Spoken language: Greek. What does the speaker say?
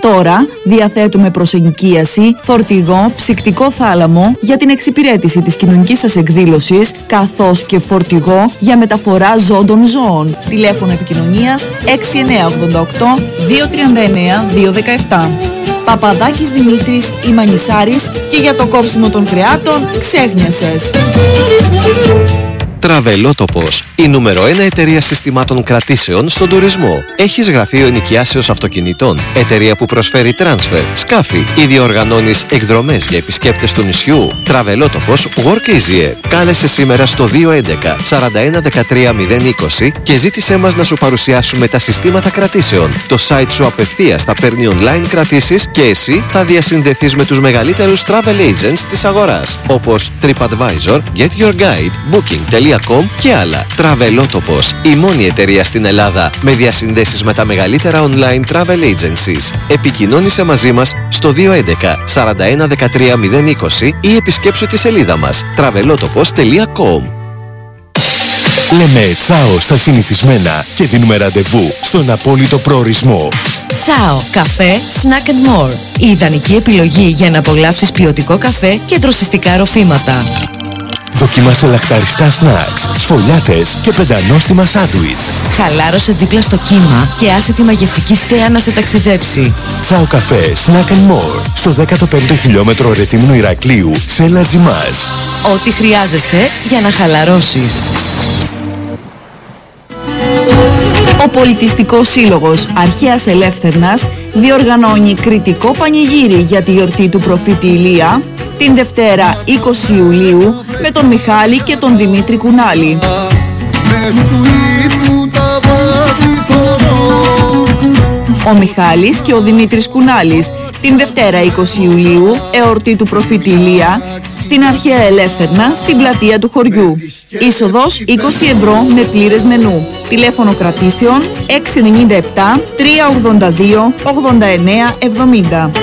Τώρα διαθέτουμε προσενοικίαση, φορτηγό, ψυκτικό θάλαμο για την εξυπηρέτηση της κοινωνικής σας εκδήλωσης, καθώς και φορτηγό για μεταφορά ζώντων ζώων. Τηλέφωνο επικοινωνίας 6988 239 217. Παπαδάκης Δημήτρης Ιμανισάρης και για το κόψιμο των κρεάτων ξέχνιασες. Τραβελότοπος, η νούμερο 1 εταιρεία συστημάτων κρατήσεων στον τουρισμό. Έχεις γραφείο ενοικιάσεως αυτοκινητών, εταιρεία που προσφέρει τράνσφερ, σκάφη ή διοργανώνεις εκδρομές για επισκέπτες του νησιού. Τραβελότοπος Work Easier. Κάλεσε σήμερα στο 211 41 13 020 και ζήτησέ μας να σου παρουσιάσουμε τα συστήματα κρατήσεων. Το site σου απευθείας θα παίρνει online κρατήσεις και εσύ θα διασυνδεθείς με τους μεγαλύτερους travel agents της αγοράς, όπως TripAdvisor, Get Your Guide, Booking.com και άλλα. Τραβελότοπος, η μόνη εταιρεία στην Ελλάδα με διασυνδέσεις με τα μεγαλύτερα online travel agencies. Επικοινώνησε μαζί μας στο 211 41 13 020 ή επισκέψου τη σελίδα μας travelotopos.com. Λέμε τσάο στα συνηθισμένα και δίνουμε ραντεβού στον απόλυτο προορισμό. Τσάο, καφέ, snack and more. Η ιδανική επιλογή για να απολαύσεις ποιοτικό καφέ και δροσιστικά ροφήματα. Δοκίμασε λαχταριστά σνακς, σφολιάτες και πεντανόστιμα σάντουιτς. Χαλάρωσε δίπλα στο κύμα και άσε τη μαγευτική θέα να σε ταξιδέψει. Τσάο καφέ, snack and more, στο 15ο χιλιόμετρο Ρεθύμνου Ηρακλείου, σε Λατζιμάς. Ό,τι χρειάζεσαι για να χαλαρώσεις. Ο Πολιτιστικός Σύλλογος Αρχαίας Ελεύθερνας διοργανώνει κριτικό πανηγύρι για τη γιορτή του προφήτη Ηλία την Δευτέρα 20 Ιουλίου με τον Μιχάλη και τον Δημήτρη Κουνάλη. Ο Μιχάλης και ο Δημήτρης Κουνάλης την Δευτέρα 20 Ιουλίου, εορτή του προφήτη Ηλία, στην Αρχαία Ελεύθερνα, στην πλατεία του χωριού. Είσοδος 20 ευρώ με πλήρες μενού. Τηλέφωνο κρατήσεων 697 382 89 70.